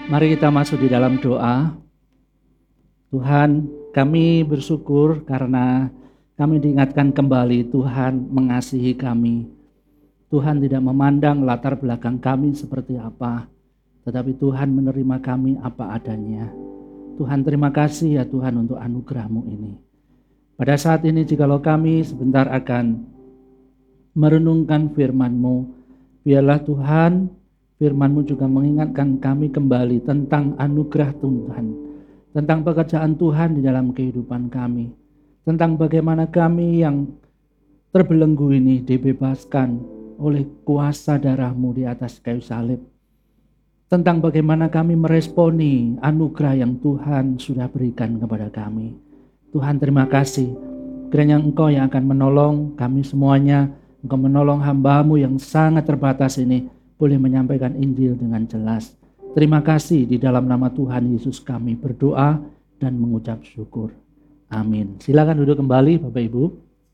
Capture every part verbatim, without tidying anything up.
Mari kita masuk di dalam doa. Tuhan, kami bersyukur karena kami diingatkan kembali Tuhan mengasihi kami. Tuhan tidak memandang latar belakang kami seperti apa, tetapi Tuhan menerima kami apa adanya. Tuhan, terima kasih ya Tuhan untuk anugerah-Mu ini. Pada saat ini jikalau kami sebentar akan merenungkan firman-Mu, biarlah Tuhan firman-Mu juga mengingatkan kami kembali tentang anugerah Tuhan, tentang pekerjaan Tuhan di dalam kehidupan kami, tentang bagaimana kami yang terbelenggu ini dibebaskan oleh kuasa darah-Mu di atas kayu salib, tentang bagaimana kami meresponi anugerah yang Tuhan sudah berikan kepada kami. Tuhan, terima kasih, kiranya Engkau yang akan menolong kami semuanya, Engkau menolong hamba-Mu yang sangat terbatas ini boleh menyampaikan Injil dengan jelas. Terima kasih, di dalam nama Tuhan Yesus kami berdoa dan mengucap syukur. Amin. Silakan duduk kembali Bapak Ibu.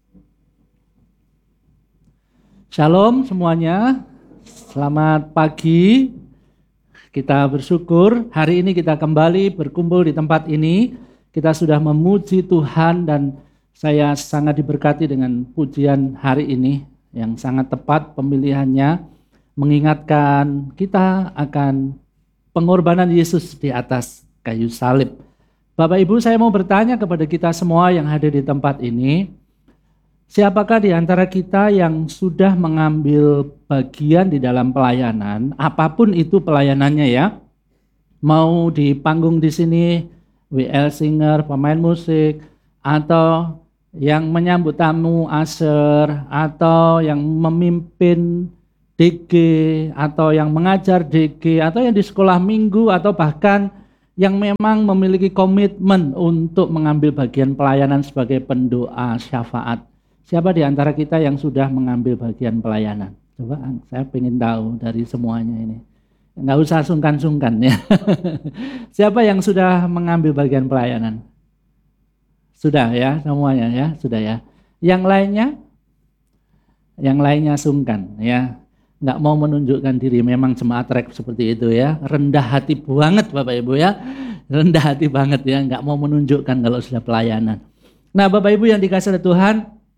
Shalom semuanya. Selamat pagi. Kita bersyukur hari ini kita kembali berkumpul di tempat ini. Kita sudah memuji Tuhan dan saya sangat diberkati dengan pujian hari ini yang sangat tepat pemilihannya, mengingatkan kita akan pengorbanan Yesus di atas kayu salib. Bapak Ibu, saya mau bertanya kepada kita semua yang hadir di tempat ini, siapakah di antara kita yang sudah mengambil bagian di dalam pelayanan, apapun itu pelayanannya ya, mau di panggung di sini, W L singer, pemain musik, atau yang menyambut tamu usher, atau yang memimpin D G, atau yang mengajar D G, atau yang di sekolah minggu, atau bahkan yang memang memiliki komitmen untuk mengambil bagian pelayanan sebagai pendoa syafaat. Siapa di antara kita yang sudah mengambil bagian pelayanan? Coba saya ingin tahu dari semuanya ini. Nggak usah sungkan-sungkan ya. Siapa yang sudah mengambil bagian pelayanan? Sudah ya, semuanya ya, sudah ya. Yang lainnya? Yang lainnya sungkan ya. Nggak mau menunjukkan diri, memang jemaat rek seperti itu ya, rendah hati banget Bapak Ibu ya, rendah hati banget ya, nggak mau menunjukkan kalau sudah pelayanan. Nah Bapak Ibu yang dikasihi oleh Tuhan,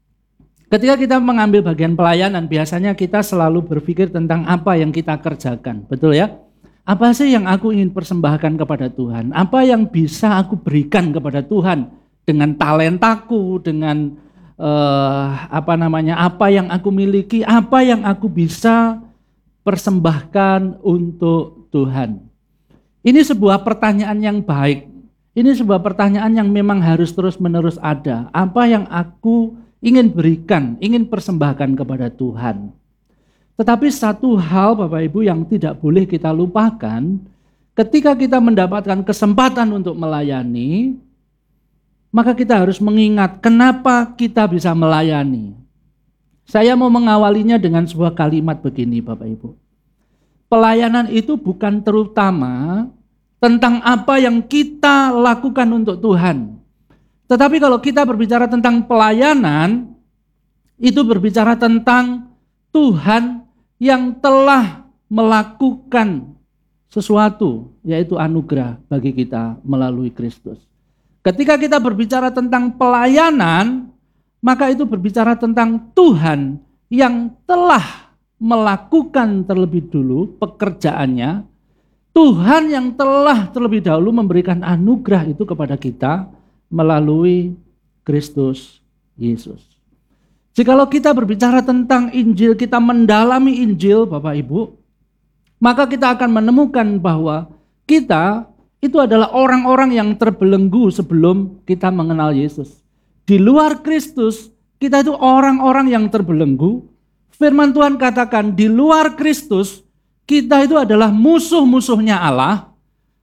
ketika kita mengambil bagian pelayanan, biasanya kita selalu berpikir tentang apa yang kita kerjakan, betul ya? Apa sih yang aku ingin persembahkan kepada Tuhan? Apa yang bisa aku berikan kepada Tuhan dengan talentaku, dengan Uh, apa namanya, apa yang aku miliki, apa yang aku bisa persembahkan untuk Tuhan. Ini sebuah pertanyaan yang baik. Ini sebuah pertanyaan yang memang harus terus-menerus ada. Apa yang aku ingin berikan, ingin persembahkan kepada Tuhan. Tetapi satu hal Bapak Ibu yang tidak boleh kita lupakan, ketika kita mendapatkan kesempatan untuk melayani, maka kita harus mengingat kenapa kita bisa melayani. Saya mau mengawalinya dengan sebuah kalimat begini Bapak Ibu. Pelayanan itu bukan terutama tentang apa yang kita lakukan untuk Tuhan. Tetapi kalau kita berbicara tentang pelayanan, itu berbicara tentang Tuhan yang telah melakukan sesuatu, yaitu anugerah bagi kita melalui Kristus. Ketika kita berbicara tentang pelayanan, maka itu berbicara tentang Tuhan yang telah melakukan terlebih dulu pekerjaannya. Tuhan yang telah terlebih dahulu memberikan anugerah itu kepada kita melalui Kristus Yesus. Jikalau kita berbicara tentang Injil, kita mendalami Injil Bapak Ibu, maka kita akan menemukan bahwa kita itu adalah orang-orang yang terbelenggu sebelum kita mengenal Yesus. Di luar Kristus, kita itu orang-orang yang terbelenggu. Firman Tuhan katakan di luar Kristus, kita itu adalah musuh-musuhnya Allah.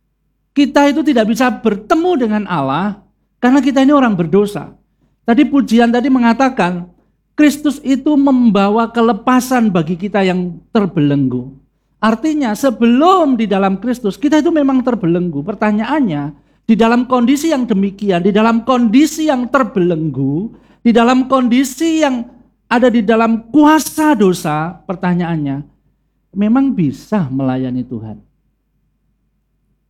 Kita itu tidak bisa bertemu dengan Allah karena kita ini orang berdosa. Tadi pujian tadi mengatakan, Kristus itu membawa kelepasan bagi kita yang terbelenggu. Artinya sebelum di dalam Kristus kita itu memang terbelenggu. Pertanyaannya, di dalam kondisi yang demikian, di dalam kondisi yang terbelenggu, di dalam kondisi yang ada di dalam kuasa dosa, pertanyaannya, memang bisa melayani Tuhan?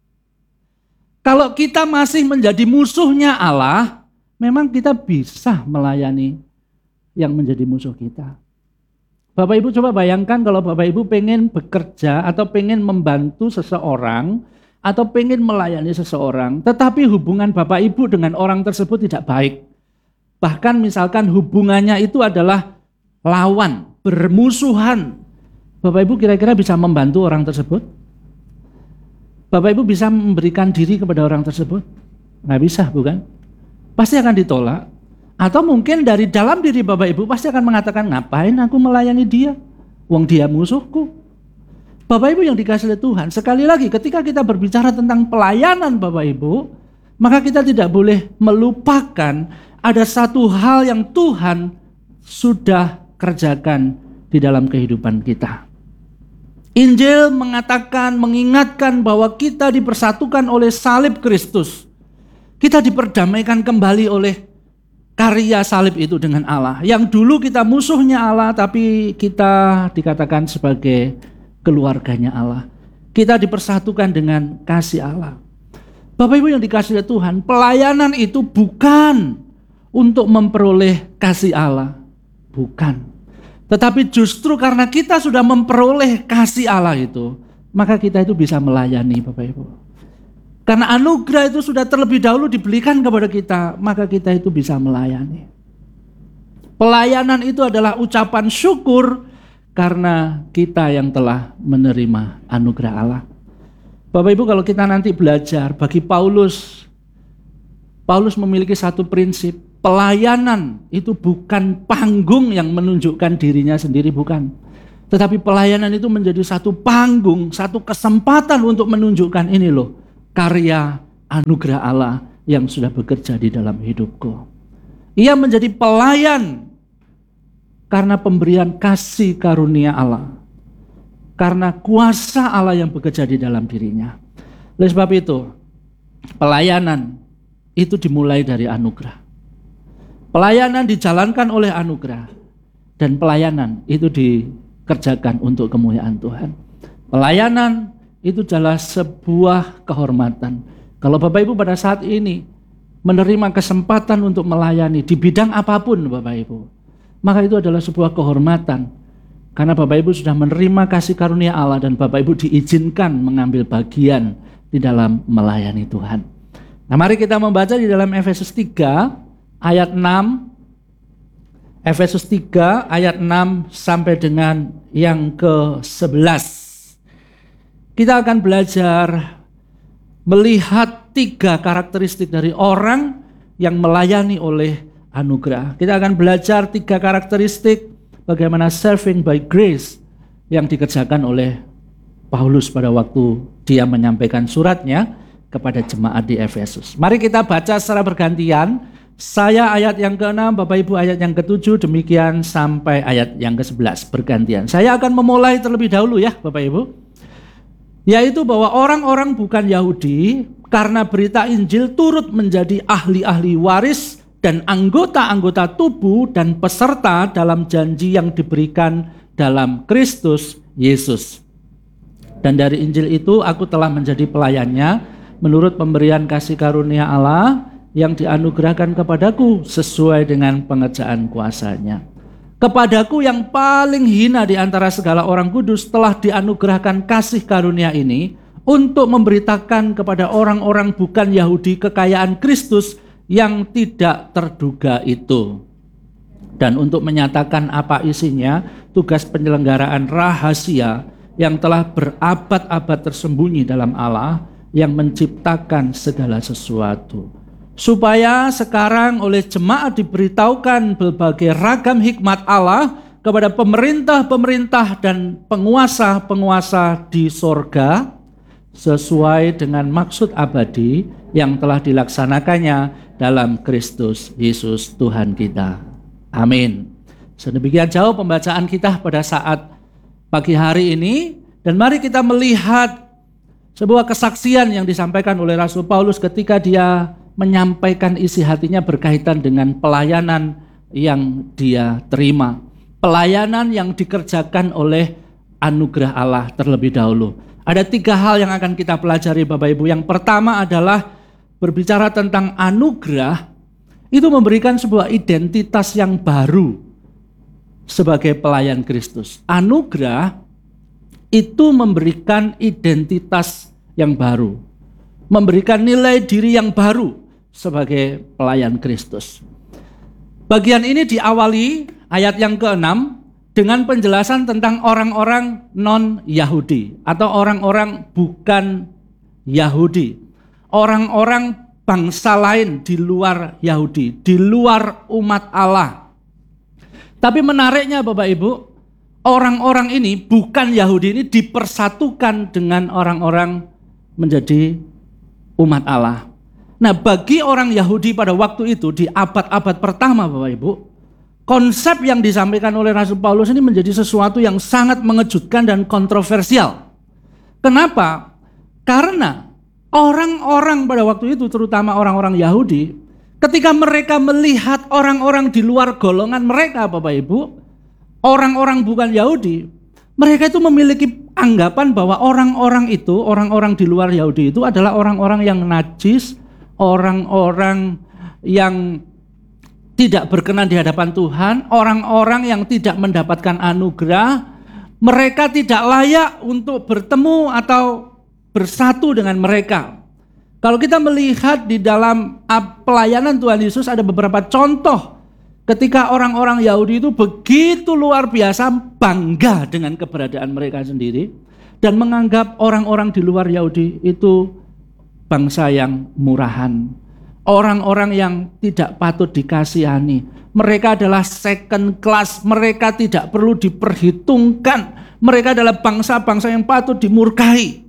Kalau kita masih menjadi musuhnya Allah, memang kita bisa melayani yang menjadi musuh kita. Bapak Ibu coba bayangkan kalau Bapak Ibu pengen bekerja atau pengen membantu seseorang atau pengen melayani seseorang, tetapi hubungan Bapak Ibu dengan orang tersebut tidak baik. Bahkan misalkan hubungannya itu adalah lawan, bermusuhan. Bapak Ibu kira-kira bisa membantu orang tersebut? Bapak Ibu bisa memberikan diri kepada orang tersebut? Nggak bisa, bukan? Pasti akan ditolak. Atau mungkin dari dalam diri Bapak Ibu pasti akan mengatakan, ngapain aku melayani dia? Wong dia musuhku. Bapak Ibu yang dikasihi oleh Tuhan, sekali lagi ketika kita berbicara tentang pelayanan Bapak Ibu, maka kita tidak boleh melupakan ada satu hal yang Tuhan sudah kerjakan di dalam kehidupan kita. Injil mengatakan, mengingatkan bahwa kita dipersatukan oleh salib Kristus. Kita diperdamaikan kembali oleh karya salib itu dengan Allah. Yang dulu kita musuhnya Allah, tapi kita dikatakan sebagai keluarganya Allah. Kita dipersatukan dengan kasih Allah. Bapak Ibu yang dikasihi Tuhan, pelayanan itu bukan untuk memperoleh kasih Allah. Bukan. Tetapi justru karena kita sudah memperoleh kasih Allah itu, maka kita itu bisa melayani Bapak Ibu. Karena anugerah itu sudah terlebih dahulu diberikan kepada kita, maka kita itu bisa melayani. Pelayanan itu adalah ucapan syukur karena kita yang telah menerima anugerah Allah. Bapak Ibu kalau kita nanti belajar, bagi Paulus, Paulus memiliki satu prinsip, pelayanan itu bukan panggung yang menunjukkan dirinya sendiri, bukan. Tetapi pelayanan itu menjadi satu panggung, satu kesempatan untuk menunjukkan ini loh, karya anugerah Allah yang sudah bekerja di dalam hidupku. Ia menjadi pelayan karena pemberian kasih karunia Allah. Karena kuasa Allah yang bekerja di dalam dirinya. Oleh sebab itu, pelayanan itu dimulai dari anugerah. Pelayanan dijalankan oleh anugerah. Dan pelayanan itu dikerjakan untuk kemuliaan Tuhan. Pelayanan itu adalah sebuah kehormatan. Kalau Bapak Ibu pada saat ini menerima kesempatan untuk melayani di bidang apapun Bapak Ibu, maka itu adalah sebuah kehormatan. Karena Bapak Ibu sudah menerima kasih karunia Allah dan Bapak Ibu diizinkan mengambil bagian di dalam melayani Tuhan. Nah, mari kita membaca di dalam Efesus tiga ayat enam. Efesus tiga ayat enam sampai dengan yang ke sebelas. Kita akan belajar melihat tiga karakteristik dari orang yang melayani oleh anugerah. Kita akan belajar tiga karakteristik bagaimana serving by grace yang dikerjakan oleh Paulus pada waktu dia menyampaikan suratnya kepada jemaat di Efesus. Mari kita baca secara bergantian. Saya ayat yang keenam, Bapak Ibu ayat yang ketujuh, demikian sampai ayat yang kesebelas bergantian. Saya akan memulai terlebih dahulu ya Bapak Ibu. Yaitu bahwa orang-orang bukan Yahudi karena berita Injil turut menjadi ahli-ahli waris dan anggota-anggota tubuh dan peserta dalam janji yang diberikan dalam Kristus Yesus. Dan dari Injil itu aku telah menjadi pelayannya menurut pemberian kasih karunia Allah yang dianugerahkan kepadaku sesuai dengan pengerjaan kuasa-Nya. Kepadaku yang paling hina di antara segala orang kudus telah dianugerahkan kasih karunia ini untuk memberitakan kepada orang-orang bukan Yahudi kekayaan Kristus yang tidak terduga itu. Dan untuk menyatakan apa isinya, tugas penyelenggaraan rahasia yang telah berabad-abad tersembunyi dalam Allah yang menciptakan segala sesuatu. Supaya sekarang oleh jemaat diberitahukan berbagai ragam hikmat Allah kepada pemerintah-pemerintah dan penguasa-penguasa di sorga sesuai dengan maksud abadi yang telah dilaksanakannya dalam Kristus Yesus Tuhan kita. Amin. Sedemikian jauh pembacaan kita pada saat pagi hari ini, dan mari kita melihat sebuah kesaksian yang disampaikan oleh Rasul Paulus ketika dia menyampaikan isi hatinya berkaitan dengan pelayanan yang dia terima. Pelayanan yang dikerjakan oleh anugerah Allah terlebih dahulu. Ada tiga hal yang akan kita pelajari Bapak Ibu. Yang pertama adalah berbicara tentang anugerah, itu memberikan sebuah identitas yang baru sebagai pelayan Kristus. Anugerah itu memberikan identitas yang baru, memberikan nilai diri yang baru sebagai pelayan Kristus. Bagian ini diawali ayat yang keenam dengan penjelasan tentang orang-orang non-Yahudi atau orang-orang bukan Yahudi. Orang-orang bangsa lain di luar Yahudi, di luar umat Allah. Tapi menariknya Bapak Ibu, orang-orang ini bukan Yahudi ini dipersatukan dengan orang-orang menjadi umat Allah. Nah, bagi orang Yahudi pada waktu itu di abad-abad pertama Bapak Ibu, konsep yang disampaikan oleh Rasul Paulus ini menjadi sesuatu yang sangat mengejutkan dan kontroversial. Kenapa? Karena orang-orang pada waktu itu, terutama orang-orang Yahudi, ketika mereka melihat orang-orang di luar golongan mereka Bapak Ibu, orang-orang bukan Yahudi, mereka itu memiliki anggapan bahwa orang-orang itu, orang-orang di luar Yahudi itu adalah orang-orang yang najis, orang-orang yang tidak berkenan di hadapan Tuhan, orang-orang yang tidak mendapatkan anugerah, mereka tidak layak untuk bertemu atau bersatu dengan mereka. Kalau kita melihat di dalam pelayanan Tuhan Yesus ada beberapa contoh ketika orang-orang Yahudi itu begitu luar biasa bangga dengan keberadaan mereka sendiri dan menganggap orang-orang di luar Yahudi itu bangsa yang murahan, orang-orang yang tidak patut dikasihani. Mereka adalah second class, mereka tidak perlu diperhitungkan, mereka adalah bangsa-bangsa yang patut dimurkai.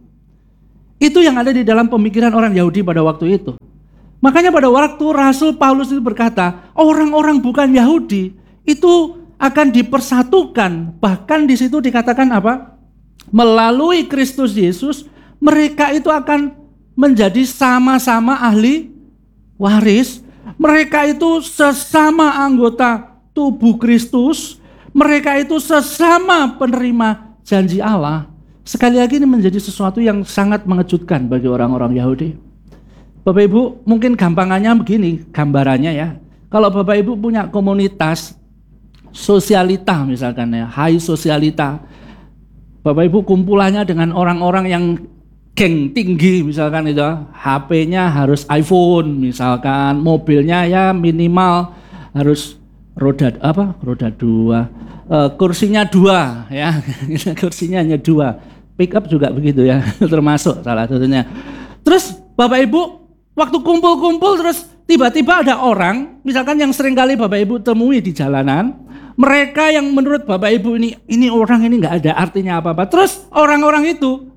Itu yang ada di dalam pemikiran orang Yahudi pada waktu itu. Makanya pada waktu Rasul Paulus itu berkata, orang-orang bukan Yahudi itu akan dipersatukan. Bahkan di situ dikatakan apa? Melalui Kristus Yesus, mereka itu akan menjadi sama-sama ahli waris. Mereka itu sesama anggota tubuh Kristus. Mereka itu sesama penerima janji Allah. Sekali lagi ini menjadi sesuatu yang sangat mengejutkan bagi orang-orang Yahudi. Bapak Ibu, mungkin gampangannya begini gambarannya ya. Kalau Bapak Ibu punya komunitas sosialita misalkan ya, high sosialita. Bapak Ibu kumpulannya dengan orang-orang yang geng tinggi misalkan itu, H P-nya harus iPhone misalkan, mobilnya ya minimal harus roda apa? Roda dua, e, kursinya dua ya, kursinya hanya dua. Pick up juga begitu ya, termasuk salah satunya. Terus Bapak Ibu waktu kumpul-kumpul terus tiba-tiba ada orang, misalkan yang sering kali Bapak Ibu temui di jalanan, mereka yang menurut Bapak Ibu ini ini orang ini nggak ada artinya apa-apa. Terus orang-orang itu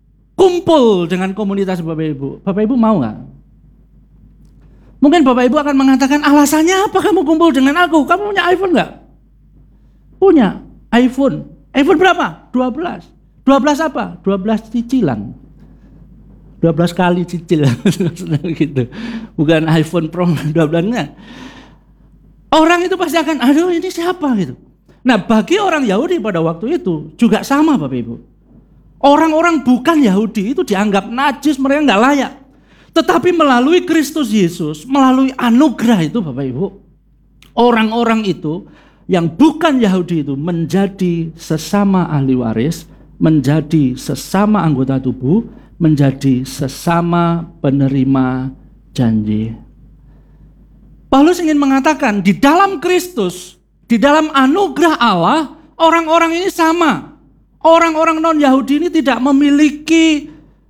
kumpul dengan komunitas Bapak Ibu. Bapak Ibu mau nggak? Mungkin Bapak Ibu akan mengatakan, alasannya apa kamu kumpul dengan aku? Kamu punya iPhone nggak? Punya iPhone. iPhone berapa? dua belas. dua belas apa? dua belas cicilan. dua belas kali cicil gitu. Bukan iPhone Pro dua belas-nya. Orang itu pasti akan, aduh ini siapa gitu. Nah, bagi orang Yahudi pada waktu itu juga sama Bapak Ibu. Orang-orang bukan Yahudi itu dianggap najis, mereka nggak layak. Tetapi melalui Kristus Yesus, melalui anugerah itu Bapak Ibu, orang-orang itu yang bukan Yahudi itu menjadi sesama ahli waris, menjadi sesama anggota tubuh, menjadi sesama penerima janji. Paulus ingin mengatakan di dalam Kristus, di dalam anugerah Allah, orang-orang ini sama. Orang-orang non-Yahudi ini tidak memiliki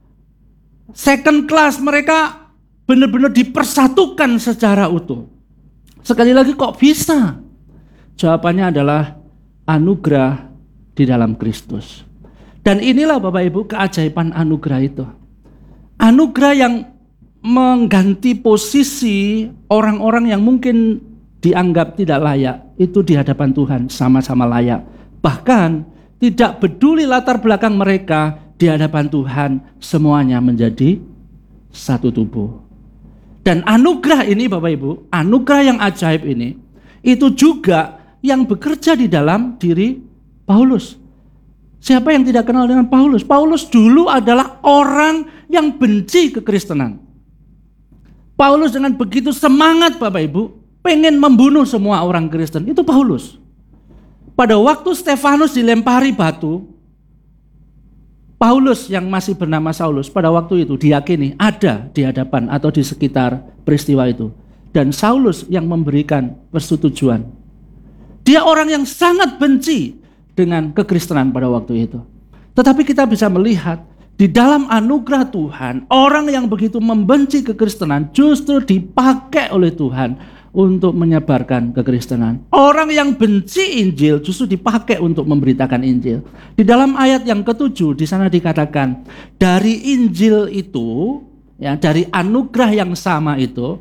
second class, mereka benar-benar dipersatukan secara utuh. Sekali lagi kok bisa? Jawabannya adalah anugerah di dalam Kristus. Dan inilah Bapak Ibu keajaiban anugerah itu. Anugerah yang mengganti posisi orang-orang yang mungkin dianggap tidak layak, itu di hadapan Tuhan sama-sama layak. Bahkan tidak peduli latar belakang mereka, di hadapan Tuhan semuanya menjadi satu tubuh. Dan anugerah ini Bapak Ibu, anugerah yang ajaib ini, itu juga yang bekerja di dalam diri Paulus. Siapa yang tidak kenal dengan Paulus? Paulus dulu adalah orang yang benci kekristenan. Paulus dengan begitu semangat Bapak Ibu, pengen membunuh semua orang Kristen. Itu Paulus. Pada waktu Stefanus dilempari batu, Paulus yang masih bernama Saulus pada waktu itu diyakini ada di hadapan atau di sekitar peristiwa itu. Dan Saulus yang memberikan persetujuan. Dia orang yang sangat benci dengan kekristenan pada waktu itu. Tetapi kita bisa melihat di dalam anugerah Tuhan, orang yang begitu membenci kekristenan justru dipakai oleh Tuhan untuk menyebarkan kekristenan. Orang yang benci Injil justru dipakai untuk memberitakan Injil. Di dalam ayat yang ketujuh di sana dikatakan, dari Injil itu, ya, dari anugerah yang sama itu,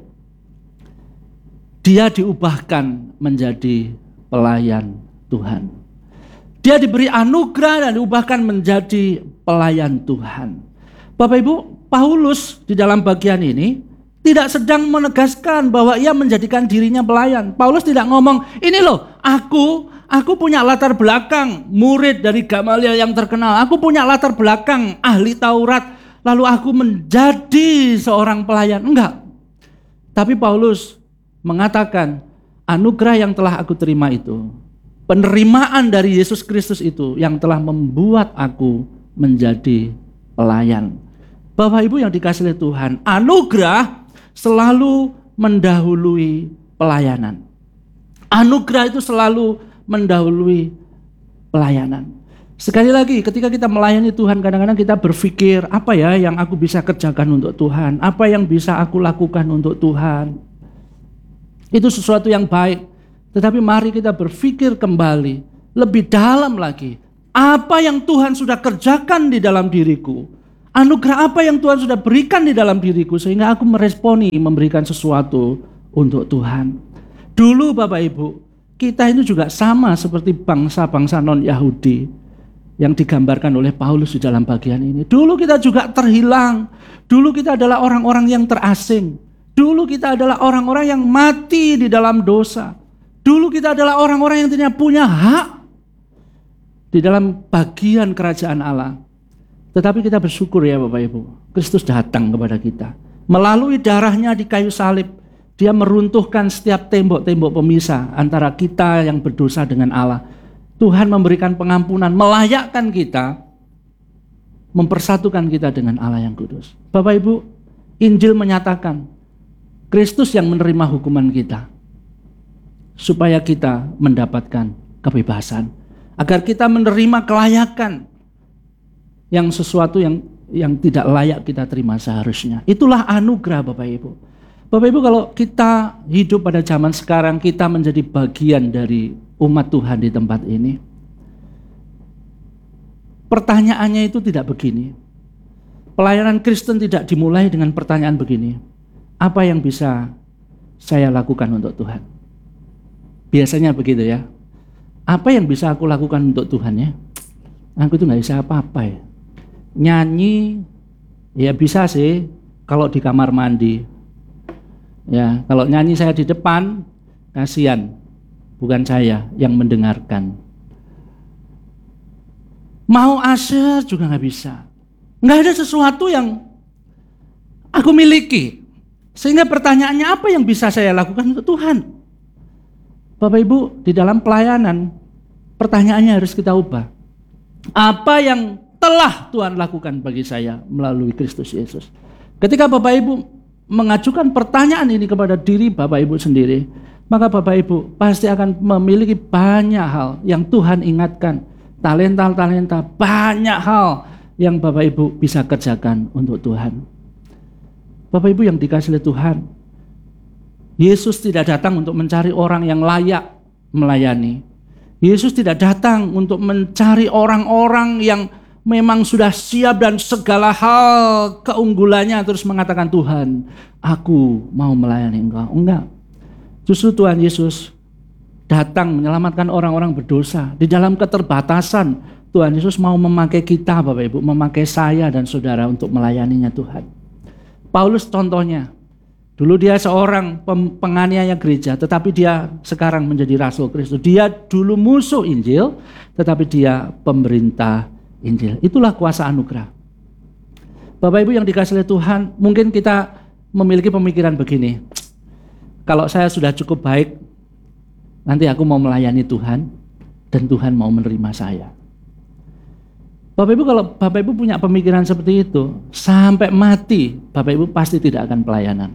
dia diubahkan menjadi pelayan Tuhan. Dia diberi anugerah dan diubahkan menjadi pelayan Tuhan. Bapak Ibu, Paulus di dalam bagian ini tidak sedang menegaskan bahwa ia menjadikan dirinya pelayan. Paulus tidak ngomong, ini loh, aku aku punya latar belakang murid dari Gamaliel yang terkenal. Aku punya latar belakang ahli Taurat, lalu aku menjadi seorang pelayan. Enggak. Tapi Paulus mengatakan, anugerah yang telah aku terima itu, penerimaan dari Yesus Kristus itu yang telah membuat aku menjadi pelayan. Bapak Ibu yang dikasihi oleh Tuhan, anugerah selalu mendahului pelayanan. Anugerah itu selalu mendahului pelayanan. Sekali lagi, ketika kita melayani Tuhan, kadang-kadang kita berpikir, apa ya yang aku bisa kerjakan untuk Tuhan? Apa yang bisa aku lakukan untuk Tuhan? Itu sesuatu yang baik. Tetapi mari kita berpikir kembali, lebih dalam lagi. Apa yang Tuhan sudah kerjakan di dalam diriku? Anugerah apa yang Tuhan sudah berikan di dalam diriku sehingga aku meresponi memberikan sesuatu untuk Tuhan. Dulu Bapak Ibu, kita itu juga sama seperti bangsa-bangsa non-Yahudi yang digambarkan oleh Paulus di dalam bagian ini. Dulu kita juga terhilang. Dulu kita adalah orang-orang yang terasing. Dulu kita adalah orang-orang yang mati di dalam dosa. Dulu kita adalah orang-orang yang tidak punya hak di dalam bagian kerajaan Allah. Tetapi kita bersyukur ya Bapak Ibu, Kristus datang kepada kita. Melalui darahnya di kayu salib, dia meruntuhkan setiap tembok-tembok pemisah antara kita yang berdosa dengan Allah. Tuhan memberikan pengampunan, melayakkan kita, mempersatukan kita dengan Allah yang kudus. Bapak Ibu, Injil menyatakan, Kristus yang menerima hukuman kita, supaya kita mendapatkan kebebasan, agar kita menerima kelayakan yang sesuatu yang yang tidak layak kita terima seharusnya. Itulah anugerah Bapak Ibu. Bapak Ibu, kalau kita hidup pada zaman sekarang, kita menjadi bagian dari umat Tuhan di tempat ini. Pertanyaannya itu tidak begini. Pelayanan Kristen tidak dimulai dengan pertanyaan begini. Apa yang bisa saya lakukan untuk Tuhan? Biasanya begitu ya. Apa yang bisa aku lakukan untuk Tuhan ya? Aku itu gak bisa apa-apa ya. Nyanyi, ya bisa sih kalau di kamar mandi. Ya, kalau nyanyi saya di depan, kasihan. Bukan saya yang mendengarkan. Mau asyir juga gak bisa. Gak ada sesuatu yang aku miliki. Sehingga pertanyaannya, apa yang bisa saya lakukan untuk Tuhan? Bapak Ibu, di dalam pelayanan, pertanyaannya harus kita ubah. Apa yang telah Tuhan lakukan bagi saya melalui Kristus Yesus? Ketika Bapak Ibu mengajukan pertanyaan ini kepada diri Bapak Ibu sendiri, maka Bapak Ibu pasti akan memiliki banyak hal yang Tuhan ingatkan. Talenta-talenta, banyak hal yang Bapak Ibu bisa kerjakan untuk Tuhan. Bapak Ibu yang dikasihi oleh Tuhan, Yesus tidak datang untuk mencari orang yang layak melayani. Yesus tidak datang untuk mencari orang-orang yang memang sudah siap dan segala hal keunggulannya terus mengatakan, Tuhan, aku mau melayani Engkau. Enggak. Justru Tuhan Yesus datang menyelamatkan orang-orang berdosa. Di dalam keterbatasan, Tuhan Yesus mau memakai kita Bapak Ibu, memakai saya dan saudara untuk melayaninya Tuhan. Paulus contohnya, dulu dia seorang penganiaya gereja, tetapi dia sekarang menjadi rasul Kristus. Dia dulu musuh Injil, tetapi dia pemerintah Injil. Itulah kuasa anugerah. Bapak Ibu yang dikasihi oleh Tuhan, mungkin kita memiliki pemikiran begini, kalau saya sudah cukup baik, nanti aku mau melayani Tuhan, dan Tuhan mau menerima saya. Bapak Ibu, kalau Bapak Ibu punya pemikiran seperti itu, sampai mati Bapak Ibu pasti tidak akan pelayanan.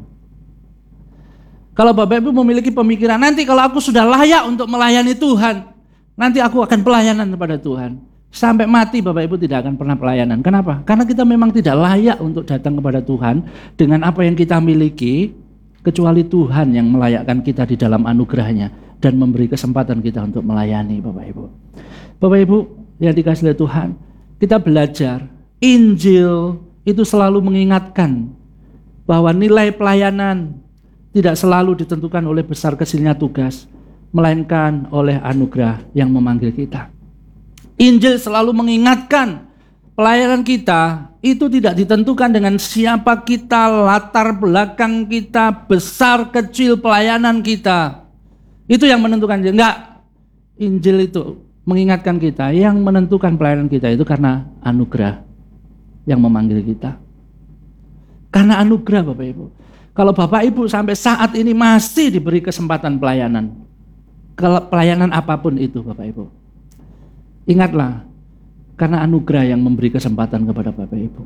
Kalau Bapak Ibu memiliki pemikiran, nanti kalau aku sudah layak untuk melayani Tuhan, nanti aku akan pelayanan kepada Tuhan. Sampai mati Bapak Ibu tidak akan pernah pelayanan. Kenapa? Karena kita memang tidak layak untuk datang kepada Tuhan dengan apa yang kita miliki, kecuali Tuhan yang melayakkan kita di dalam anugerahnya dan memberi kesempatan kita untuk melayani Bapak Ibu. Bapak Ibu yang dikasihi oleh Tuhan, kita belajar, Injil itu selalu mengingatkan bahwa nilai pelayanan tidak selalu ditentukan oleh besar kecilnya tugas, melainkan oleh anugerah yang memanggil kita. Injil selalu mengingatkan pelayanan kita itu tidak ditentukan dengan siapa kita, latar belakang kita, besar kecil pelayanan kita. Itu yang menentukan. Enggak, Injil itu mengingatkan kita, yang menentukan pelayanan kita itu karena anugerah yang memanggil kita. Karena anugerah Bapak Ibu. Kalau Bapak Ibu sampai saat ini masih diberi kesempatan pelayanan, kalau pelayanan apapun itu Bapak Ibu, ingatlah, karena anugerah yang memberi kesempatan kepada Bapak Ibu.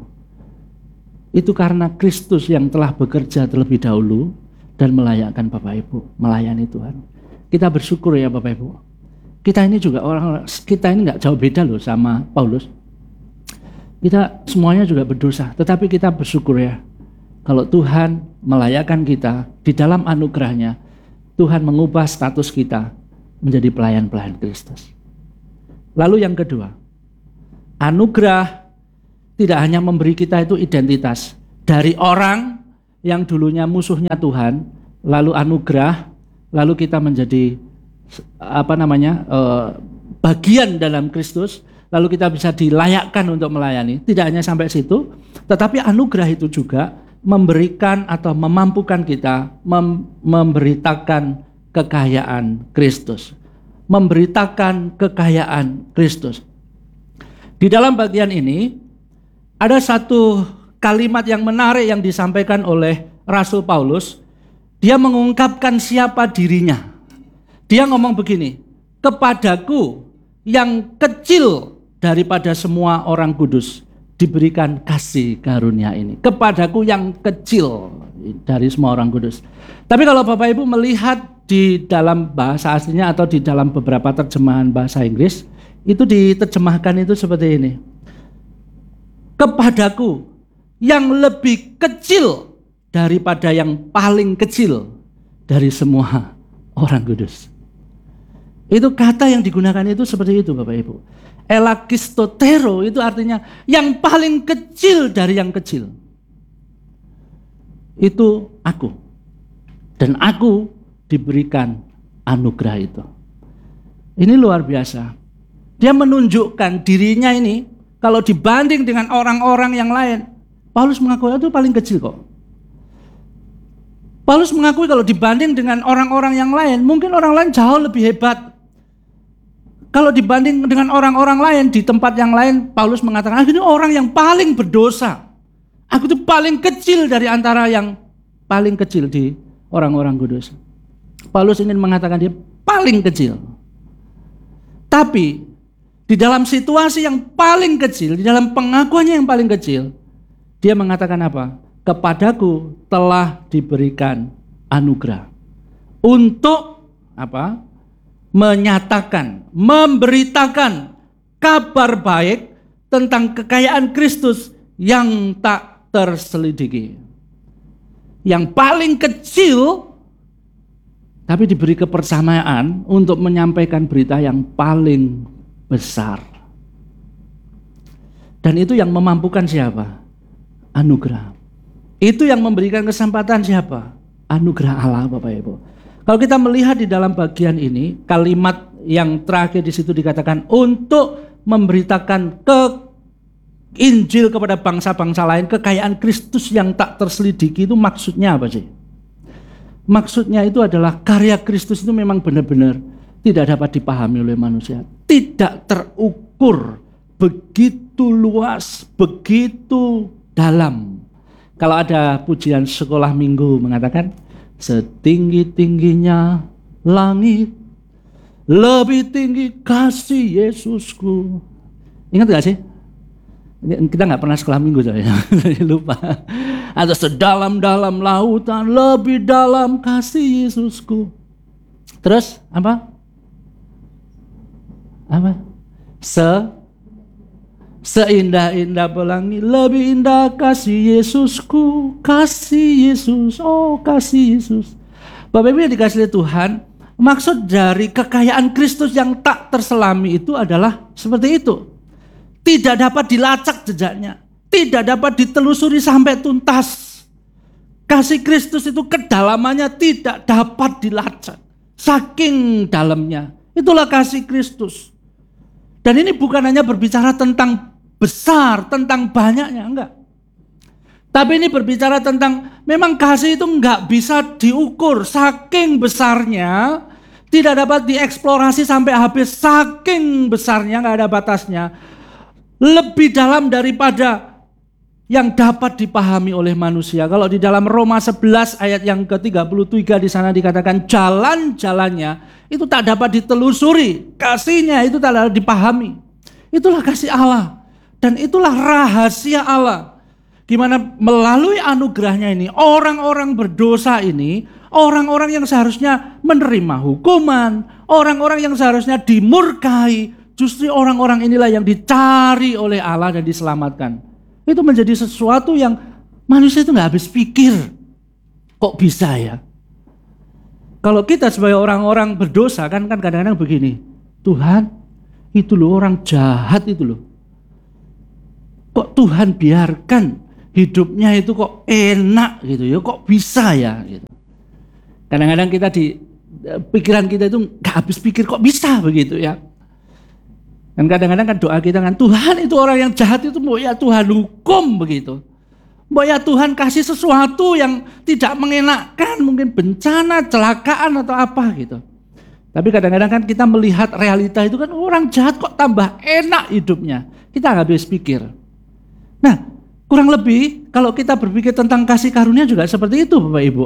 Itu karena Kristus yang telah bekerja terlebih dahulu dan melayakkan Bapak Ibu melayani Tuhan. Kita bersyukur ya Bapak Ibu. Kita ini juga orang, kita ini nggak jauh beda loh sama Paulus. Kita semuanya juga berdosa, tetapi kita bersyukur ya. Kalau Tuhan melayakkan kita di dalam anugerahnya, Tuhan mengubah status kita menjadi pelayan-pelayan Kristus. Lalu yang kedua, anugerah tidak hanya memberi kita itu identitas dari orang yang dulunya musuhnya Tuhan, lalu anugerah, lalu kita menjadi apa namanya eh, bagian dalam Kristus, lalu kita bisa dilayakkan untuk melayani. Tidak hanya sampai situ, tetapi anugerah itu juga memberikan atau memampukan kita mem- memberitakan kekayaan Kristus, memberitakan kekayaan Kristus. Di dalam bagian ini ada satu kalimat yang menarik yang disampaikan oleh Rasul Paulus. Dia mengungkapkan siapa dirinya. Dia ngomong begini, kepadaku yang kecil daripada semua orang kudus diberikan kasih karunia ini. Kepadaku yang kecil dari semua orang kudus. Tapi kalau Bapak Ibu melihat di dalam bahasa aslinya atau di dalam beberapa terjemahan bahasa Inggris, itu diterjemahkan itu seperti ini. Kepadaku yang lebih kecil daripada yang paling kecil dari semua orang kudus. Itu kata yang digunakan itu seperti itu Bapak Ibu. Elakistotero itu artinya yang paling kecil dari yang kecil. Itu aku. Dan aku diberikan anugerah itu. Ini luar biasa. Dia menunjukkan dirinya ini kalau dibanding dengan orang-orang yang lain. Paulus mengakui itu paling kecil kok. Paulus mengakui kalau dibanding dengan orang-orang yang lain, mungkin orang lain jauh lebih hebat. Kalau dibanding dengan orang-orang lain di tempat yang lain, Paulus mengatakan, ini orang yang paling berdosa. Aku itu paling kecil dari antara yang paling kecil di orang-orang kudus. Paulus ingin mengatakan dia paling kecil. Tapi di dalam situasi yang paling kecil, di dalam pengakuannya yang paling kecil, dia mengatakan apa? Kepadaku telah diberikan anugerah untuk apa? Menyatakan, memberitakan kabar baik tentang kekayaan Kristus yang tak terselidiki. Yang paling kecil tapi diberi kepersamaan untuk menyampaikan berita yang paling besar. Dan itu yang memampukan siapa? Anugerah. Itu yang memberikan kesempatan siapa? Anugerah Allah Bapak Ibu. Kalau kita melihat di dalam bagian ini, kalimat yang terakhir di situ dikatakan untuk memberitakan ke Injil kepada bangsa-bangsa lain, kekayaan Kristus yang tak terselidiki, itu maksudnya apa sih? Maksudnya itu adalah karya Kristus itu memang benar-benar tidak dapat dipahami oleh manusia, tidak terukur, begitu luas, begitu dalam. Kalau ada pujian sekolah minggu mengatakan, setinggi-tingginya langit, lebih tinggi kasih Yesusku. Ingat gak sih? Kita gak pernah sekolah minggu soalnya, lupa. Atau sedalam-dalam lautan, lebih dalam kasih Yesusku. Terus apa? Apa? Se Seindah-indah pelangi, lebih indah kasih Yesusku, kasih Yesus, oh kasih Yesus. Bapak Ibu yang dikasihi Tuhan, maksud dari kekayaan Kristus yang tak terselami itu adalah seperti itu. Tidak dapat dilacak jejaknya, tidak dapat ditelusuri sampai tuntas. Kasih Kristus itu kedalamannya tidak dapat dilacak, saking dalamnya. Itulah kasih Kristus. Dan ini bukan hanya berbicara tentang besar, tentang banyaknya, enggak. Tapi ini berbicara tentang memang kasih itu enggak bisa diukur, saking besarnya, tidak dapat dieksplorasi sampai habis, saking besarnya, enggak ada batasnya. Lebih dalam daripada yang dapat dipahami oleh manusia. Kalau di dalam Roma sebelas ayat yang ke tiga puluh tiga di sana dikatakan jalan-jalannya itu tak dapat ditelusuri, kasihnya itu tak dapat dipahami. Itulah kasih Allah dan itulah rahasia Allah. Gimana melalui anugerahnya ini orang-orang berdosa ini, orang-orang yang seharusnya menerima hukuman, orang-orang yang seharusnya dimurkai, justru orang-orang inilah yang dicari oleh Allah dan diselamatkan. Itu menjadi sesuatu yang manusia itu gak habis pikir. Kok bisa ya? Kalau kita sebagai orang-orang berdosa kan kan kadang-kadang begini. Tuhan, itu loh orang jahat itu loh. Kok Tuhan biarkan hidupnya itu kok enak gitu ya? Kok bisa ya? Gitu. Kadang-kadang kita di pikiran kita itu gak habis pikir kok bisa begitu ya. Dan kadang-kadang kan doa kita kan, Tuhan itu orang yang jahat itu mau ya Tuhan hukum begitu. Mau ya Tuhan kasih sesuatu yang tidak mengenakkan, mungkin bencana, celakaan atau apa gitu. Tapi kadang-kadang kan kita melihat realita itu kan orang jahat kok tambah enak hidupnya. Kita nggak habis pikir. Nah kurang lebih kalau kita berpikir tentang kasih karunia juga seperti itu Bapak Ibu.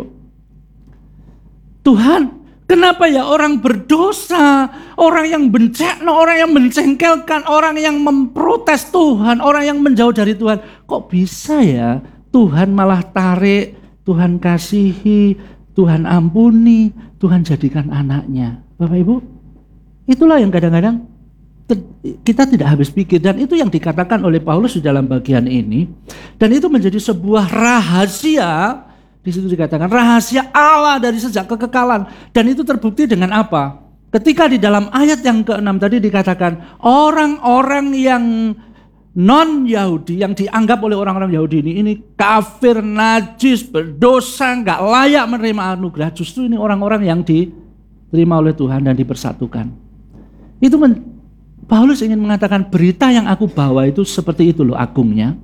Tuhan, kenapa ya orang berdosa, orang yang bencana, orang yang mencengkelkan, orang yang memprotes Tuhan, orang yang menjauh dari Tuhan. Kok bisa ya Tuhan malah tarik, Tuhan kasihi, Tuhan ampuni, Tuhan jadikan anaknya. Bapak Ibu, itulah yang kadang-kadang kita tidak habis pikir. Dan itu yang dikatakan oleh Paulus di dalam bagian ini. Dan itu menjadi sebuah rahasia. Di situ dikatakan rahasia Allah dari sejak kekekalan. Dan itu terbukti dengan apa? Ketika di dalam ayat yang keenam tadi dikatakan orang-orang yang non-Yahudi, yang dianggap oleh orang-orang Yahudi ini, ini kafir, najis, berdosa, gak layak menerima anugerah. Justru ini orang-orang yang diterima oleh Tuhan dan dipersatukan. Itu men, Paulus ingin mengatakan berita yang aku bawa itu seperti itu loh agungnya.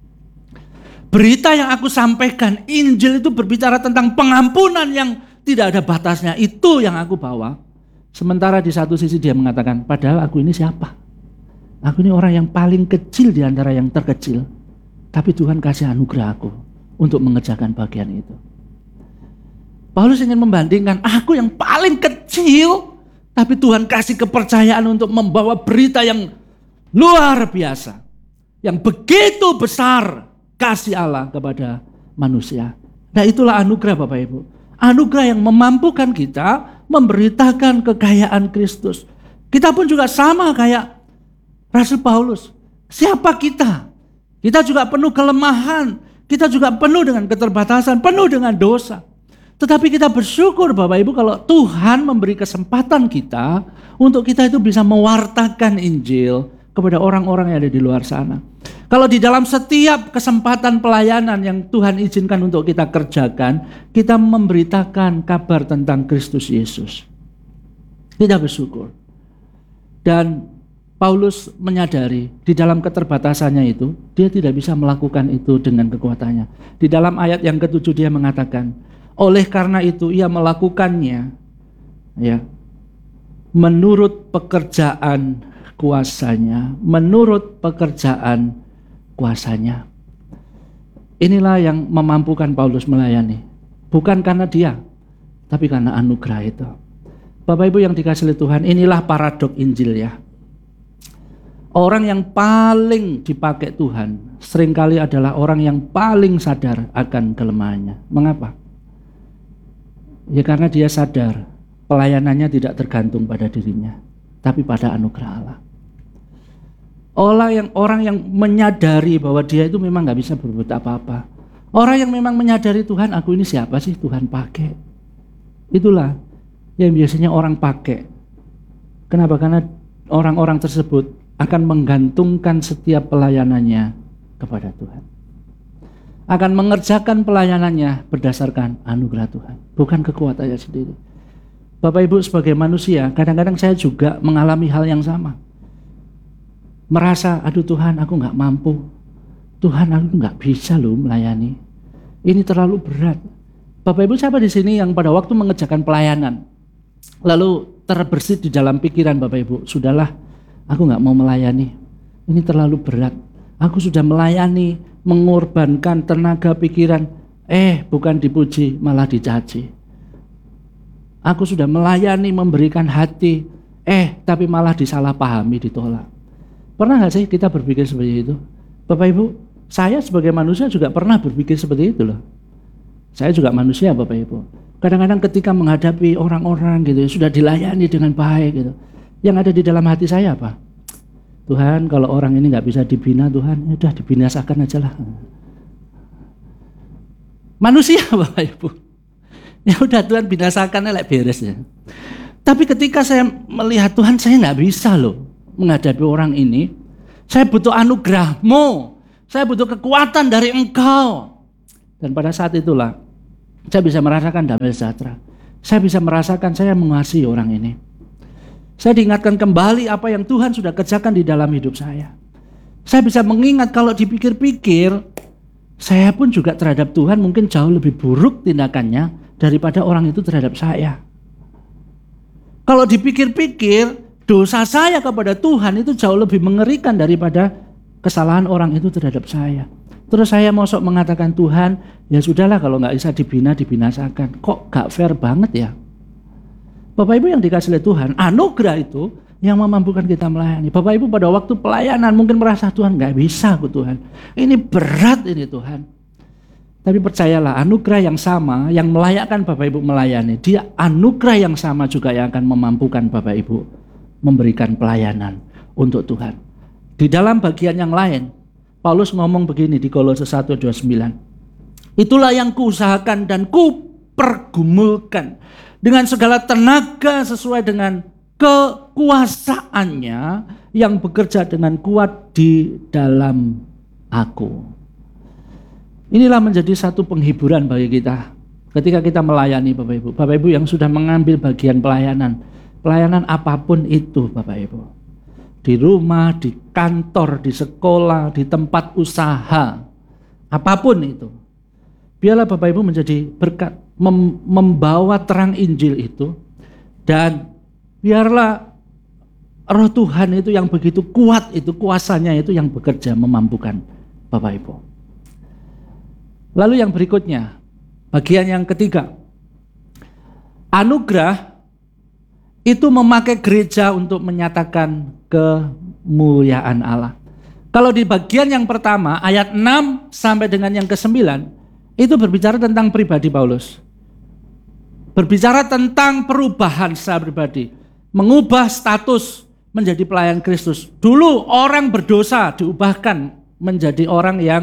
Berita yang aku sampaikan, Injil itu berbicara tentang pengampunan yang tidak ada batasnya. Itu yang aku bawa. Sementara di satu sisi dia mengatakan, padahal aku ini siapa? Aku ini orang yang paling kecil di antara yang terkecil. Tapi Tuhan kasih anugerah aku untuk mengerjakan bagian itu. Paulus ingin membandingkan, aku yang paling kecil, tapi Tuhan kasih kepercayaan untuk membawa berita yang luar biasa. Yang begitu besar kasih Allah kepada manusia. Nah itulah anugerah Bapak Ibu. Anugerah yang memampukan kita memberitakan kekayaan Kristus. Kita pun juga sama kayak Rasul Paulus. Siapa kita? Kita juga penuh kelemahan. Kita juga penuh dengan keterbatasan, penuh dengan dosa. Tetapi kita bersyukur Bapak Ibu kalau Tuhan memberi kesempatan kita untuk kita itu bisa mewartakan Injil kepada orang-orang yang ada di luar sana. Kalau di dalam setiap kesempatan pelayanan yang Tuhan izinkan untuk kita kerjakan, kita memberitakan kabar tentang Kristus Yesus. Kita bersyukur. Dan Paulus menyadari di dalam keterbatasannya itu, dia tidak bisa melakukan itu dengan kekuatannya. Di dalam ayat yang ketujuh dia mengatakan, oleh karena itu ia melakukannya ya, menurut pekerjaan kuasanya, menurut pekerjaan kuasanya. Inilah yang memampukan Paulus melayani. Bukan karena dia, tapi karena anugerah itu. Bapak Ibu yang dikasihi Tuhan, inilah paradok Injil ya. Orang yang paling dipakai Tuhan seringkali adalah orang yang paling sadar akan kelemahannya. Mengapa? Ya karena dia sadar pelayanannya tidak tergantung pada dirinya, tapi pada anugerah Allah. Orang yang, orang yang menyadari bahwa dia itu memang gak bisa berbuat apa-apa. Orang yang memang menyadari Tuhan, aku ini siapa sih Tuhan pakai. Itulah yang biasanya orang pakai. Kenapa? Karena orang-orang tersebut akan menggantungkan setiap pelayanannya kepada Tuhan. Akan mengerjakan pelayanannya berdasarkan anugerah Tuhan, bukan kekuatannya sendiri. Bapak Ibu sebagai manusia, kadang-kadang saya juga mengalami hal yang sama. Merasa, aduh Tuhan aku gak mampu. Tuhan aku gak bisa loh melayani. Ini terlalu berat. Bapak Ibu siapa di sini yang pada waktu mengerjakan pelayanan lalu terbersit di dalam pikiran Bapak Ibu, sudahlah aku gak mau melayani. Ini terlalu berat. Aku sudah melayani, mengorbankan tenaga pikiran, eh bukan dipuji malah dicaci. Aku sudah melayani, memberikan hati, eh tapi malah disalahpahami, ditolak. Pernah gak sih kita berpikir seperti itu? Bapak Ibu, saya sebagai manusia juga pernah berpikir seperti itu loh. Saya juga manusia Bapak Ibu. Kadang-kadang ketika menghadapi orang-orang gitu sudah dilayani dengan baik gitu, yang ada di dalam hati saya apa? Tuhan kalau orang ini gak bisa dibina Tuhan, ya udah dibinasakan aja lah. Manusia Bapak Ibu. Ya udah Tuhan binasakan elek beres ya. Tapi ketika saya melihat Tuhan saya gak bisa loh menghadapi orang ini, saya butuh anugerah-Mu, saya butuh kekuatan dari Engkau. Dan pada saat itulah saya bisa merasakan damai sejahtera. Saya bisa merasakan saya mengasihi orang ini. Saya diingatkan kembali apa yang Tuhan sudah kerjakan di dalam hidup saya. Saya bisa mengingat kalau dipikir-pikir, saya pun juga terhadap Tuhan mungkin jauh lebih buruk tindakannya daripada orang itu terhadap saya. Kalau dipikir-pikir, dosa saya kepada Tuhan itu jauh lebih mengerikan daripada kesalahan orang itu terhadap saya. Terus saya mosok mengatakan Tuhan, ya sudahlah kalau nggak bisa dibina, dibinasakan. Kok gak fair banget ya? Bapak Ibu yang dikasihi Tuhan, anugerah itu yang memampukan kita melayani. Bapak Ibu pada waktu pelayanan mungkin merasa Tuhan nggak bisa aku Tuhan. Ini berat ini Tuhan. Tapi percayalah anugerah yang sama yang melayakkan Bapak Ibu melayani. Dia anugerah yang sama juga yang akan memampukan Bapak Ibu memberikan pelayanan untuk Tuhan. Di dalam bagian yang lain, Paulus ngomong begini di Kolose satu ayat dua puluh sembilan. Itulah yang kuusahakan dan kupergumulkan dengan segala tenaga sesuai dengan kekuasaannya yang bekerja dengan kuat di dalam aku. Inilah menjadi satu penghiburan bagi kita ketika kita melayani Bapak Ibu. Bapak Ibu yang sudah mengambil bagian pelayanan, pelayanan apapun itu Bapak Ibu. Di rumah, di kantor, di sekolah, di tempat usaha, apapun itu. Biarlah Bapak Ibu menjadi berkat, mem- membawa terang Injil itu, dan biarlah Roh Tuhan itu yang begitu kuat itu, kuasanya itu yang bekerja memampukan Bapak Ibu. Lalu yang berikutnya, bagian yang ketiga, anugerah itu memakai gereja untuk menyatakan kemuliaan Allah. Kalau di bagian yang pertama, ayat enam sampai dengan yang kesembilan, itu berbicara tentang pribadi Paulus. Berbicara tentang perubahan secara pribadi. Mengubah status menjadi pelayan Kristus. Dulu orang berdosa diubahkan menjadi orang yang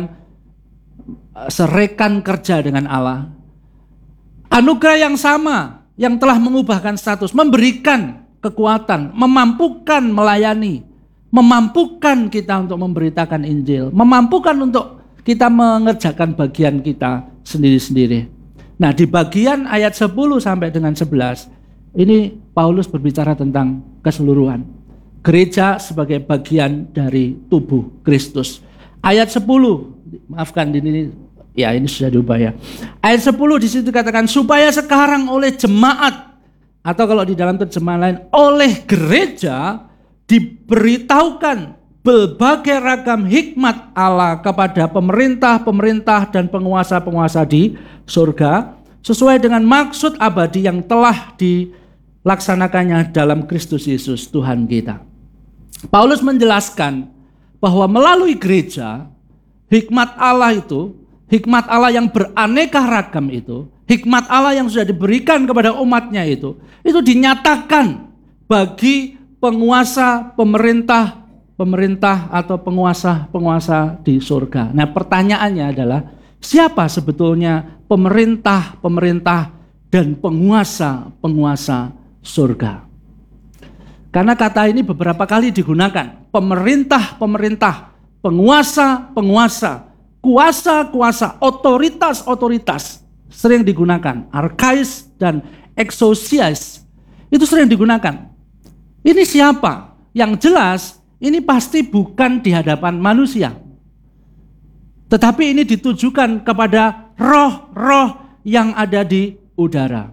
serekan kerja dengan Allah. Anugerah yang sama yang telah mengubahkan status, memberikan kekuatan, memampukan melayani, memampukan kita untuk memberitakan Injil, memampukan untuk kita mengerjakan bagian kita sendiri-sendiri. Nah, di bagian ayat sepuluh sampai dengan sebelas, ini Paulus berbicara tentang keseluruhan. Gereja sebagai bagian dari tubuh Kristus. Ayat sepuluh, maafkan ini, ya ini sudah diubah ya. Ayat sepuluh di situ katakan, supaya sekarang oleh jemaat, atau kalau di dalam terjemahan lain, oleh gereja diberitahukan berbagai ragam hikmat Allah kepada pemerintah-pemerintah dan penguasa-penguasa di surga sesuai dengan maksud abadi yang telah dilaksanakannya dalam Kristus Yesus Tuhan kita. Paulus menjelaskan bahwa melalui gereja, hikmat Allah itu, hikmat Allah yang beraneka ragam itu, hikmat Allah yang sudah diberikan kepada umatnya itu, itu dinyatakan bagi penguasa, pemerintah, pemerintah atau penguasa-penguasa di surga. Nah, pertanyaannya adalah siapa sebetulnya pemerintah-pemerintah dan penguasa-penguasa surga? Karena kata ini beberapa kali digunakan. Pemerintah-pemerintah, penguasa-penguasa, kuasa-kuasa, otoritas-otoritas sering digunakan. Arkais dan exousias itu sering digunakan. Ini siapa? Yang jelas ini pasti bukan di hadapan manusia. Tetapi ini ditujukan kepada roh-roh yang ada di udara.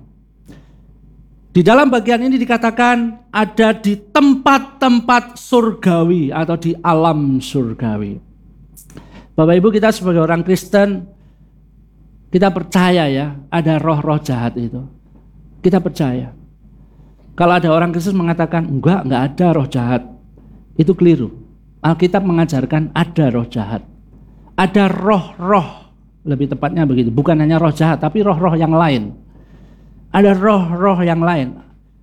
Di dalam bagian ini dikatakan ada di tempat-tempat surgawi atau di alam surgawi. Bapak Ibu, kita sebagai orang Kristen, kita percaya ya ada roh-roh jahat itu. Kita percaya. Kalau ada orang Kristen mengatakan enggak, enggak ada roh jahat, itu keliru. Alkitab mengajarkan ada roh jahat. Ada roh-roh, lebih tepatnya begitu. Bukan hanya roh jahat, tapi roh-roh yang lain. Ada roh-roh yang lain.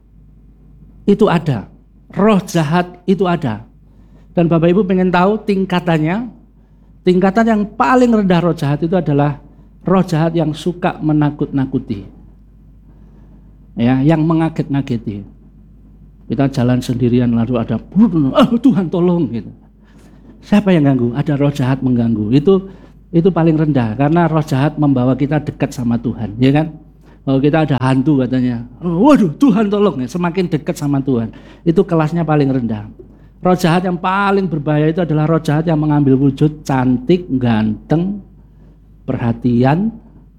Itu ada. Roh jahat itu ada. Dan Bapak Ibu pengen tahu tingkatannya? Tingkatan yang paling rendah roh jahat itu adalah roh jahat yang suka menakut-nakuti. Ya, yang mengaget-ngageti. Kita jalan sendirian lalu ada, oh, Tuhan tolong gitu. Siapa yang ganggu? Ada roh jahat mengganggu. Itu itu paling rendah karena roh jahat membawa kita dekat sama Tuhan, ya kan? Kalau kita ada hantu katanya, oh, waduh Tuhan tolong ya, semakin dekat sama Tuhan. Itu kelasnya paling rendah. Roh jahat yang paling berbahaya itu adalah roh jahat yang mengambil wujud cantik, ganteng, perhatian,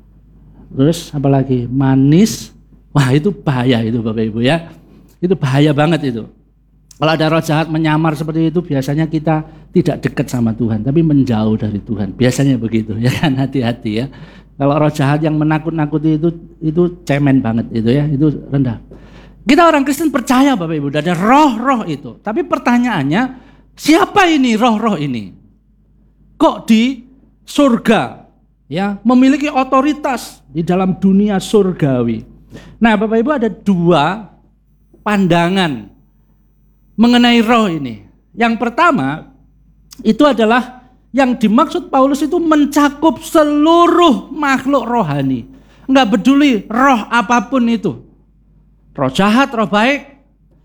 terus apalagi manis. Wah, itu bahaya itu Bapak Ibu ya. Itu bahaya banget itu. Kalau ada roh jahat menyamar seperti itu, biasanya kita tidak dekat sama Tuhan, tapi menjauh dari Tuhan. Biasanya begitu, ya kan, hati-hati ya. Kalau roh jahat yang menakut-nakuti itu, itu cemen banget itu ya, itu rendah. Kita orang Kristen percaya Bapak Ibu, ada roh-roh itu. Tapi pertanyaannya, siapa ini roh-roh ini? Kok di surga ya memiliki otoritas di dalam dunia surgawi? Nah, Bapak Ibu, ada dua pandangan mengenai roh ini. Yang pertama itu adalah yang dimaksud Paulus itu mencakup seluruh makhluk rohani. Enggak peduli roh apapun itu. Roh jahat, roh baik.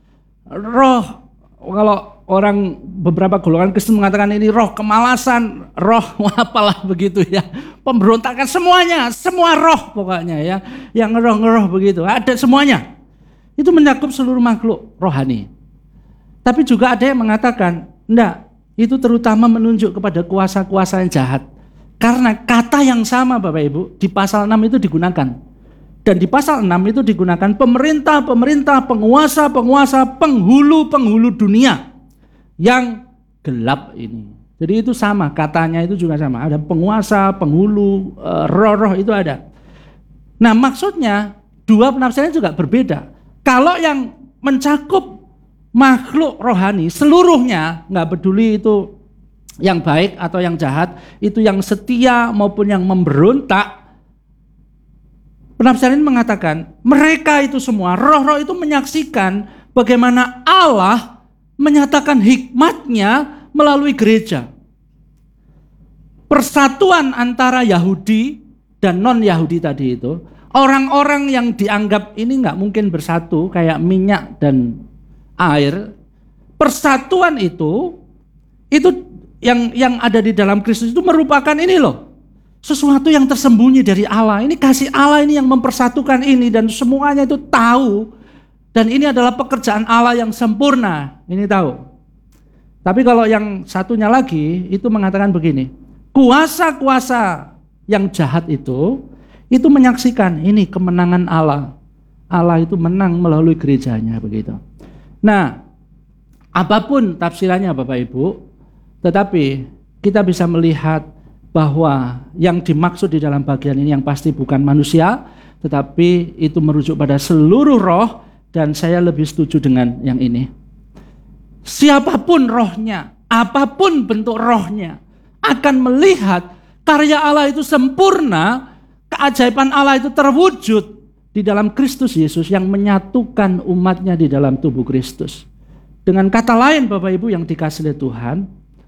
Roh, kalau orang beberapa golongan Kristen mengatakan ini roh kemalasan, roh apalah begitu ya. Pemberontakan semuanya, semua roh pokoknya ya. Yang roh-roh begitu, ada semuanya. Itu mencakup seluruh makhluk rohani. Tapi juga ada yang mengatakan, enggak, itu terutama menunjuk kepada kuasa-kuasa yang jahat. Karena kata yang sama Bapak Ibu, di pasal enam itu digunakan. Dan di pasal enam itu digunakan pemerintah-pemerintah, penguasa-penguasa, penghulu-penghulu dunia yang gelap ini. Jadi itu sama, katanya itu juga sama. Ada penguasa, penghulu, roh-roh itu ada. Nah, maksudnya dua penafsirannya juga berbeda. Kalau yang mencakup makhluk rohani seluruhnya, nggak peduli itu yang baik atau yang jahat, itu yang setia maupun yang memberontak, penafsiran ini mengatakan mereka itu semua, roh-roh itu menyaksikan bagaimana Allah menyatakan hikmatnya melalui gereja. Persatuan antara Yahudi dan non-Yahudi tadi itu, orang-orang yang dianggap ini nggak mungkin bersatu kayak minyak dan air. Persatuan itu itu yang yang ada di dalam Kristus itu merupakan ini loh, sesuatu yang tersembunyi dari Allah. Ini kasih Allah ini yang mempersatukan ini dan semuanya itu tahu. Dan ini adalah pekerjaan Allah yang sempurna. Ini tahu. Tapi kalau yang satunya lagi itu mengatakan begini, kuasa-kuasa yang jahat itu itu menyaksikan ini kemenangan Allah. Allah itu menang melalui gerejanya begitu. Nah, apapun tafsirannya Bapak Ibu, Tetapi kita bisa melihat bahwa yang dimaksud di dalam bagian ini yang pasti bukan manusia, tetapi itu merujuk pada seluruh roh, dan saya lebih setuju dengan yang ini. Siapapun rohnya, apapun bentuk rohnya, akan melihat karya Allah itu sempurna, keajaiban Allah itu terwujud di dalam Kristus Yesus yang menyatukan umatnya di dalam tubuh Kristus. Dengan kata lain Bapak Ibu yang dikasihi oleh Tuhan,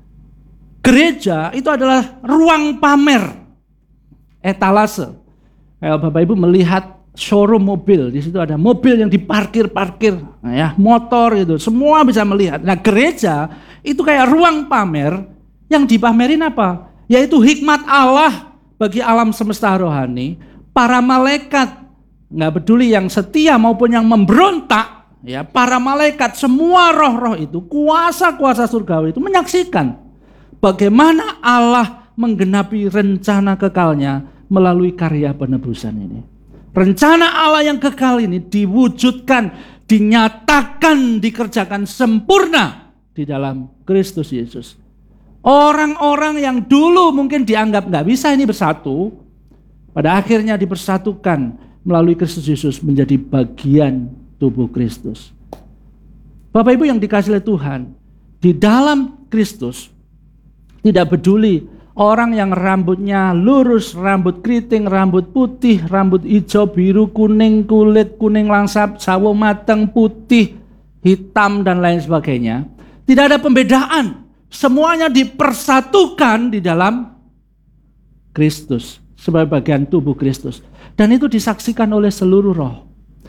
gereja itu adalah ruang pamer, etalase. Kalau Bapak Ibu melihat showroom mobil, di situ ada mobil yang diparkir-parkir, nah ya, motor itu, semua bisa melihat. Nah, gereja itu kayak ruang pamer yang dipamerin apa? Yaitu hikmat Allah bagi alam semesta rohani, para malaikat, nggak peduli yang setia maupun yang memberontak, ya, para malaikat, semua roh-roh itu, kuasa-kuasa surgawi itu menyaksikan bagaimana Allah menggenapi rencana kekalnya melalui karya penebusan ini. Rencana Allah yang kekal ini diwujudkan, dinyatakan, dikerjakan sempurna di dalam Kristus Yesus. Orang-orang yang dulu mungkin dianggap nggak bisa ini bersatu, pada akhirnya dipersatukan melalui Kristus Yesus menjadi bagian tubuh Kristus. Bapak Ibu yang dikasihi oleh Tuhan, di dalam Kristus tidak peduli orang yang rambutnya lurus, rambut keriting, rambut putih, rambut hijau, biru, kuning, kulit kuning langsap, sawo mateng, putih, hitam, dan lain sebagainya. Tidak ada pembedaan. Semuanya dipersatukan di dalam Kristus sebagai bagian tubuh Kristus. Dan itu disaksikan oleh seluruh roh.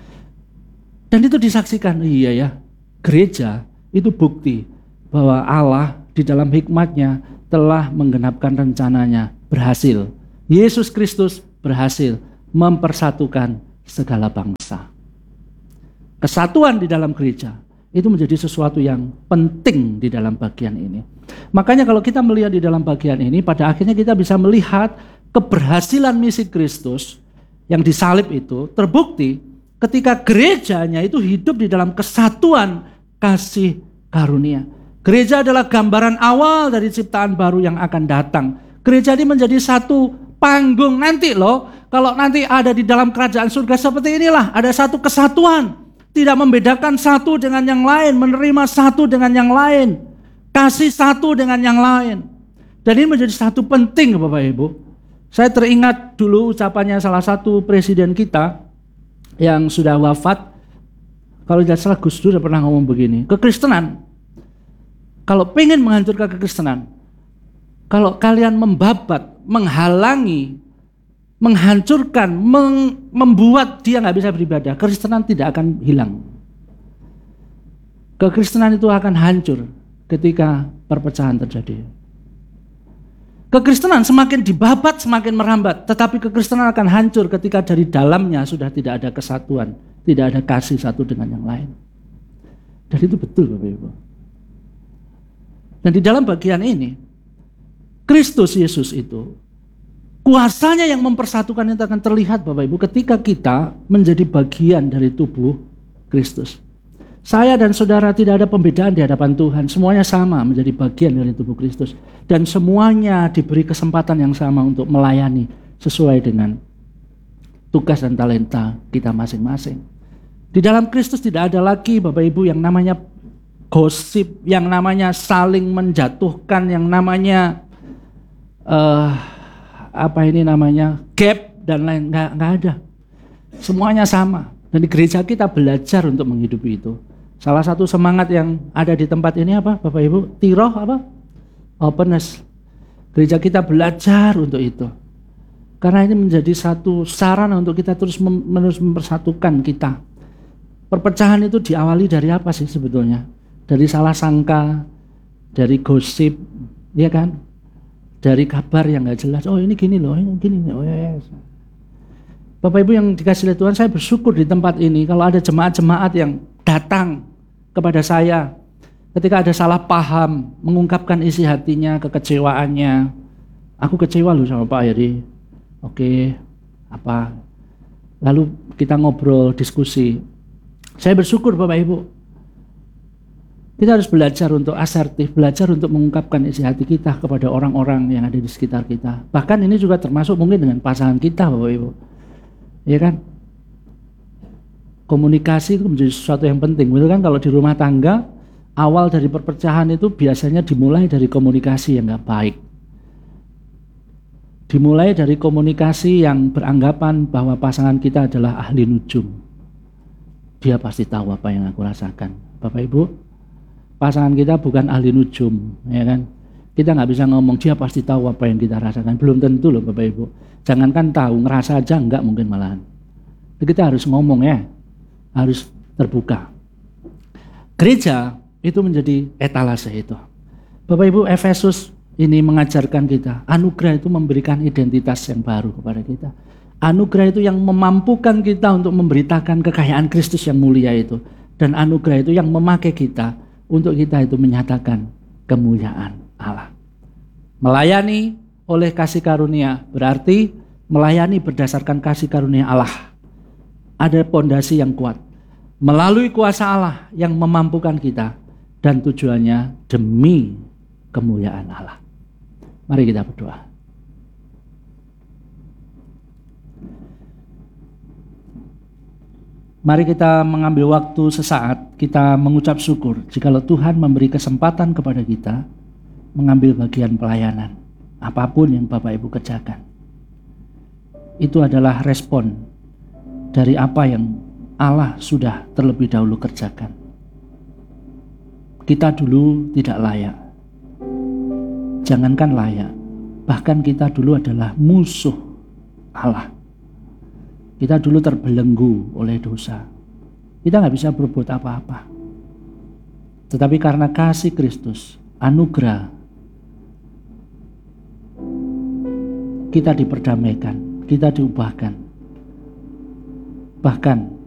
Dan itu disaksikan, iya ya, gereja itu bukti bahwa Allah di dalam hikmatnya telah menggenapkan rencananya, berhasil. Yesus Kristus berhasil mempersatukan segala bangsa. Kesatuan di dalam gereja itu menjadi sesuatu yang penting di dalam bagian ini. Makanya kalau kita melihat di dalam bagian ini, pada akhirnya kita bisa melihat keberhasilan misi Kristus yang disalib itu terbukti ketika gerejanya itu hidup di dalam kesatuan kasih karunia. Gereja adalah gambaran awal dari ciptaan baru yang akan datang. Gereja ini menjadi satu panggung nanti loh. Kalau nanti ada di dalam kerajaan surga seperti inilah, ada satu kesatuan. Tidak membedakan satu dengan yang lain, menerima satu dengan yang lain, kasih satu dengan yang lain. Dan ini menjadi satu penting Bapak Ibu. Saya teringat dulu ucapannya salah satu presiden kita yang sudah wafat. Kalau tidak salah Gus Dur pernah ngomong begini, kekristenan, kalau pengen menghancurkan kekristenan, kalau kalian membabat, menghalangi, menghancurkan, meng, membuat dia nggak bisa beribadah, kekristenan tidak akan hilang. Kekristenan itu akan hancur ketika perpecahan terjadi. Kekristenan semakin dibabat, semakin merambat, tetapi kekristenan akan hancur ketika dari dalamnya sudah tidak ada kesatuan, tidak ada kasih satu dengan yang lain. Dan itu betul Bapak Ibu. Dan di dalam bagian ini, Kristus Yesus itu, kuasanya yang mempersatukan itu akan terlihat Bapak Ibu ketika kita menjadi bagian dari tubuh Kristus. Saya dan saudara tidak ada pembedaan di hadapan Tuhan, semuanya sama menjadi bagian dari tubuh Kristus. Dan semuanya diberi kesempatan yang sama untuk melayani sesuai dengan tugas dan talenta kita masing-masing. Di dalam Kristus tidak ada lagi Bapak Ibu yang namanya gosip, yang namanya saling menjatuhkan, yang namanya uh, apa ini namanya gap dan lain, nggak nggak ada. Semuanya sama. Dan di gereja kita belajar untuk menghidupi itu. Salah satu semangat yang ada di tempat ini apa Bapak Ibu? Tiroh apa? Openness. Gereja kita belajar untuk itu. Karena ini menjadi satu sarana untuk kita terus menerus mempersatukan kita. Perpecahan itu diawali dari apa sih sebetulnya? Dari salah sangka, dari gosip, ya kan? Dari kabar yang nggak jelas. Oh ini gini loh, ini gini. Oh yes. Bapak Ibu yang dikasihi Tuhan, saya bersyukur di tempat ini kalau ada jemaat-jemaat yang datang kepada saya ketika ada salah paham, mengungkapkan isi hatinya, kekecewaannya. Aku kecewa loh sama Pak Heri. Oke, apa? Lalu kita ngobrol, diskusi. Saya bersyukur Bapak Ibu. Kita harus belajar untuk asertif, belajar untuk mengungkapkan isi hati kita kepada orang-orang yang ada di sekitar kita. Bahkan ini juga termasuk mungkin dengan pasangan kita, Bapak Ibu. Ya kan? Komunikasi itu menjadi sesuatu yang penting. Betul kan, kalau di rumah tangga, awal dari perpecahan itu biasanya dimulai dari komunikasi yang gak baik. Dimulai dari komunikasi yang beranggapan bahwa pasangan kita adalah ahli nujum. Dia pasti tahu apa yang aku rasakan. Bapak Ibu, pasangan kita bukan ahli nujum, ya kan? Kita nggak bisa ngomong dia pasti tahu apa yang kita rasakan. Belum tentu loh Bapak Ibu. Jangankan tahu, ngerasa aja enggak mungkin malahan. Kita harus ngomong ya, harus terbuka. Gereja itu menjadi etalase itu. Bapak Ibu, Efesus ini mengajarkan kita, anugerah itu memberikan identitas yang baru kepada kita. Anugerah itu yang memampukan kita untuk memberitakan kekayaan Kristus yang mulia itu. Dan anugerah itu yang memakai kita untuk kita itu menyatakan kemuliaan Allah. Melayani oleh kasih karunia berarti melayani berdasarkan kasih karunia Allah. Ada pondasi yang kuat. Melalui kuasa Allah yang memampukan kita dan tujuannya demi kemuliaan Allah. Mari kita berdoa. Mari kita mengambil waktu sesaat, kita mengucap syukur jikalau Tuhan memberi kesempatan kepada kita mengambil bagian pelayanan. Apapun yang Bapak Ibu kerjakan. Itu adalah respon dari apa yang Allah sudah terlebih dahulu kerjakan. Kita dulu tidak layak. Jangankan layak, bahkan kita dulu adalah musuh Allah. Kita dulu terbelenggu oleh dosa. Kita nggak bisa berbuat apa-apa. Tetapi karena kasih Kristus, anugerah, kita diperdamaikan, kita diubahkan. Bahkan